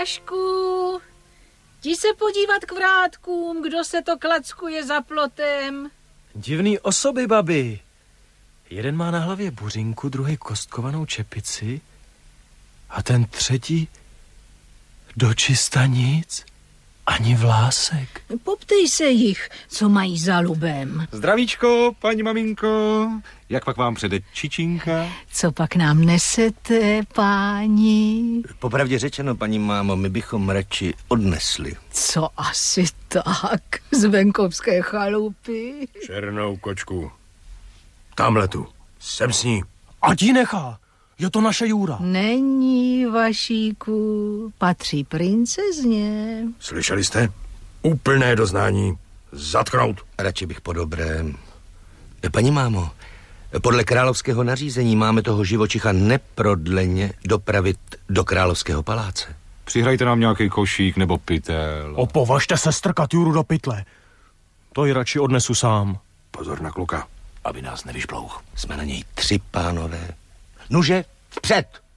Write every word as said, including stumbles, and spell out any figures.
Ašku, jdi se podívat k vrátkům, kdo se to klackuje za plotem. Divný osoby, babi. Jeden má na hlavě buřinku, druhý kostkovanou čepici a ten třetí dočista nic, ani vlásek. Poptej se jich, co mají za lubem. Zdravíčko, paní maminko. Jak pak vám přede čičinka? Co pak nám nesete, páni? Popravdě řečeno, paní mámo, my bychom radši odnesli. Co asi tak, z venkovské chalupy? Černou kočku. Tamhle tu. Jsem s ní. Ať ji nechá. Je to naše Jura. Není, Vašíku, patří princezně. Slyšeli jste? Úplné doznání. Zatknout. Radši bych po dobrém. Paní mámo, podle královského nařízení máme toho živočicha neprodleně dopravit do královského paláce. Přihrajte nám nějaký košík nebo pytel. Opovažte se strkat Juru do pytle. To ji radši odnesu sám. Pozor na kluka, aby nás nevyšplouch. Jsme na něj tři, pánové. Nuže, vpřed!